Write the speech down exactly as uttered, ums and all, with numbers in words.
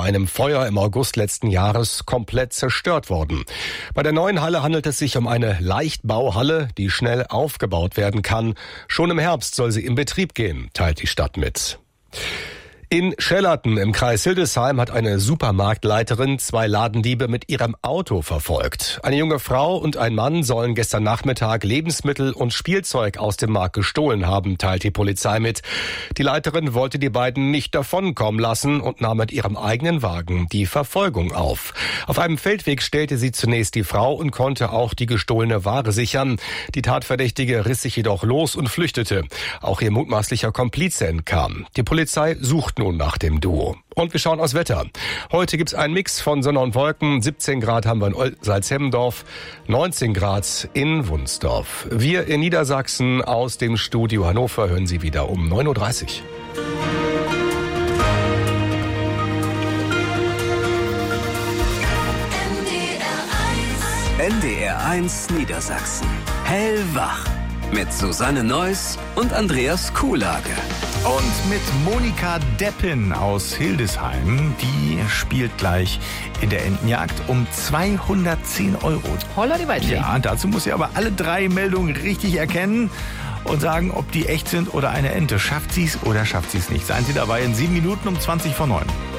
einem Feuer im August letzten Jahres komplett zerstört worden. Bei der neuen Halle handelt es sich um eine Leichtbauhalle, die schnell aufgebaut werden kann. Schon im Herbst soll sie in Betrieb gehen, teilt die Stadt mit. In Schellerten im Kreis Hildesheim hat eine Supermarktleiterin zwei Ladendiebe mit ihrem Auto verfolgt. Eine junge Frau und ein Mann sollen gestern Nachmittag Lebensmittel und Spielzeug aus dem Markt gestohlen haben, teilt die Polizei mit. Die Leiterin wollte die beiden nicht davonkommen lassen und nahm mit ihrem eigenen Wagen die Verfolgung auf. Auf einem Feldweg stellte sie zunächst die Frau und konnte auch die gestohlene Ware sichern. Die Tatverdächtige riss sich jedoch los und flüchtete. Auch ihr mutmaßlicher Komplize entkam. Die Polizei sucht nun nach dem Duo. Und wir schauen aufs Wetter. Heute gibt's einen Mix von Sonne und Wolken. siebzehn Grad haben wir in Salzhemmendorf, neunzehn Grad in Wunsdorf. Wir in Niedersachsen aus dem Studio Hannover hören Sie wieder um neun Uhr dreißig. N D R eins Niedersachsen. Hellwach. Mit Susanne Neuss und Andreas Kuhlage. Und mit Monika Deppen aus Hildesheim, die spielt gleich in der Entenjagd um zweihundertzehn Euro. Holla die Waldfee. Ja, dazu muss sie aber alle drei Meldungen richtig erkennen und sagen, ob die echt sind oder eine Ente. Schafft sie es oder schafft sie es nicht? Seien Sie dabei in sieben Minuten um zwanzig vor neun.